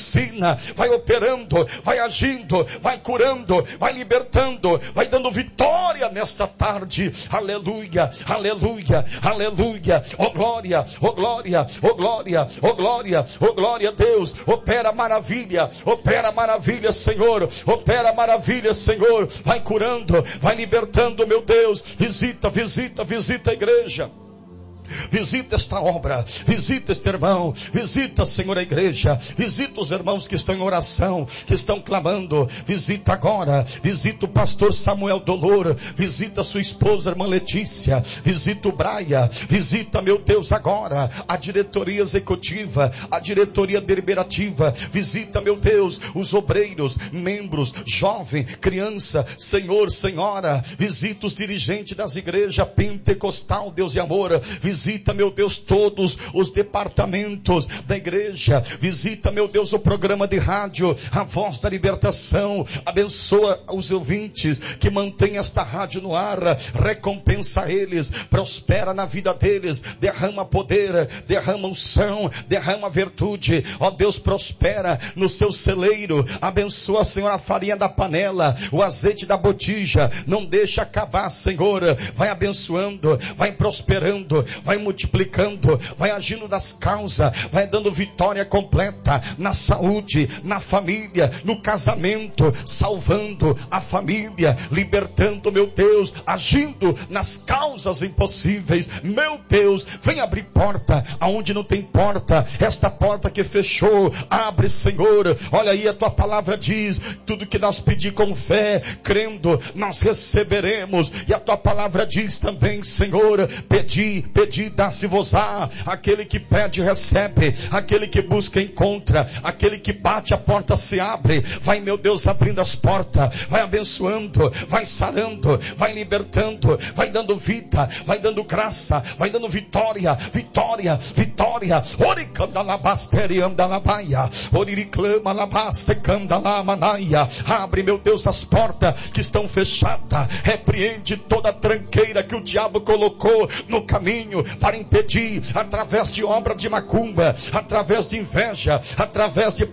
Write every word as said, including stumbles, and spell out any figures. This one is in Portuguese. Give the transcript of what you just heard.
ensina, vai operando, vai agindo, vai curando, vai libertando, vai dando vitória nesta tarde. Aleluia, aleluia, aleluia. Oh glória, oh glória, oh glória, oh glória, oh glória a Deus. Opera maravilha, opera maravilha, Senhor. Opera maravilha, Senhor. Vai curando, vai libertando, meu Deus. Visita, visita, visita a igreja. Visita esta obra, visita este irmão, visita, Senhor, a igreja, visita os irmãos que estão em oração, que estão clamando, visita agora, visita o pastor Samuel Dolor, visita sua esposa, irmã Letícia, visita o Braia, visita, meu Deus, agora, a diretoria executiva, a diretoria deliberativa, visita, meu Deus, os obreiros, membros, jovem, criança, Senhor, Senhora, visita os dirigentes das igrejas pentecostal, Deus e amor, visita Visita, meu Deus, todos os departamentos da igreja. Visita, meu Deus, o programa de rádio, a Voz da Libertação. Abençoa os ouvintes que mantêm esta rádio no ar. Recompensa eles, prospera na vida deles. Derrama poder, derrama unção, derrama virtude. Ó Deus, prospera no seu celeiro. Abençoa, Senhor, a farinha da panela, o azeite da botija. Não deixa acabar, Senhor. Vai abençoando, vai prosperando, vai multiplicando, vai agindo nas causas, vai dando vitória completa na saúde, na família, no casamento, salvando a família, libertando, meu Deus, agindo nas causas impossíveis. Meu Deus, vem abrir porta aonde não tem porta. Esta porta que fechou, abre, Senhor. Olha aí, a tua palavra diz, tudo que nós pedir com fé, crendo, nós receberemos. E a tua palavra diz também, Senhor, pedi, pedi, dá-se-vos-á. Aquele que pede, recebe. Aquele que busca, encontra. Aquele que bate, a porta se abre. Vai, meu Deus, abrindo as portas. Vai abençoando. Vai sarando. Vai libertando. Vai dando vida. Vai dando graça. Vai dando vitória. Vitória. Vitória. Oricandalabasteriandalabaia. Oriclama-labaste-candalamanaya. Abre, meu Deus, as portas que estão fechadas. Repreende toda a tranqueira que o diabo colocou no caminho para impedir, através de obra de macumba, através de inveja, através de